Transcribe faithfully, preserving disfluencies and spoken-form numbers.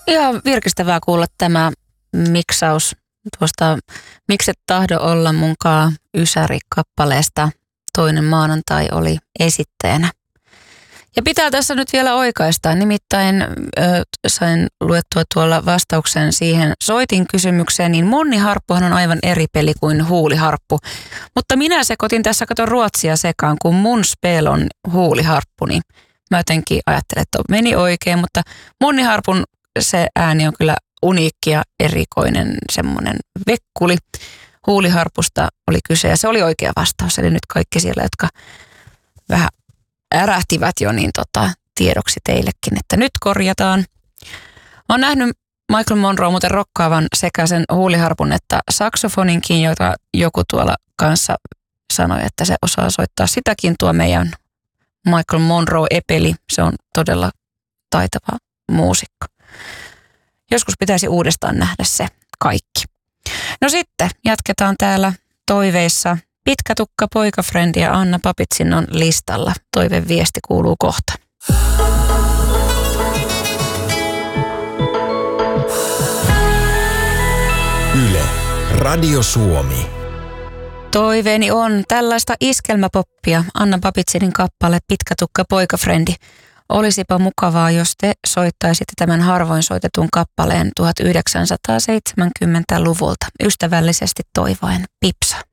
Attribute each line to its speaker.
Speaker 1: Ihan virkistävää kuulla tämä miksaus tuosta Mikset tahdo olla munkaan Ysäri-kappaleesta. Toinen maanantai oli esittäjänä. Ja pitää tässä nyt vielä oikaista. Nimittäin ö, sain luettua tuolla vastauksen siihen soitin kysymykseen, niin Monniharppuhan on aivan eri peli kuin huuliharppu. Mutta minä sekoitin tässä, kato ruotsia sekaan, kun mun spel on huuliharppu, niin mä jotenkin ajattelen, että meni oikein, mutta Monniharpun se ääni on kyllä uniikki ja erikoinen semmoinen vekkuli. Huuliharpusta oli kyse ja se oli oikea vastaus. Eli nyt kaikki siellä, jotka vähän ärähtivät jo, niin tota, tiedoksi teillekin, että nyt korjataan. Mä oon nähnyt Michael Monroe muuten rokkaavan sekä sen huuliharpun että saksofoninkin, jota joku tuolla kanssa sanoi, että se osaa soittaa sitäkin tuo meidän Michael Monroe-epeli. Se on todella taitava muusikko. Joskus pitäisi uudestaan nähdä se kaikki. No sitten jatketaan täällä toiveissa. Pitkä tukka poikafrendi ja Anna Papitsin on listalla. Toiveviesti kuuluu kohta.
Speaker 2: Yle, Radio Suomi.
Speaker 1: Toiveeni on tällaista iskelmäpoppia. Anna Papitsinin kappale Pitkä tukka poikafrendi. Olisipa mukavaa, jos te soittaisitte tämän harvoin soitetun kappaleen tuhatyhdeksänsataaseitsemänkymmentäluvulta. Ystävällisesti toivoen Pipsa.